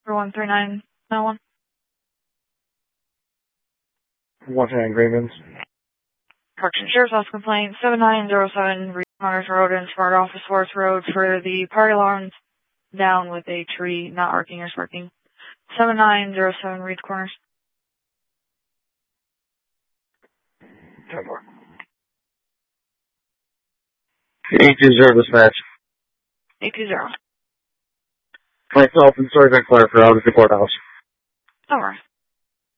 13991. 139 Greenlands. Correction, Sheriff's Office complaint 7907 Reed Corners Road and Smart Office Forest Road for the party alarms down with a tree not arcing or sparking. 7907 Reed Corners. 10 more. 820 dispatch. 820. Myself and Sergeant Clark are out at the courthouse. Alright.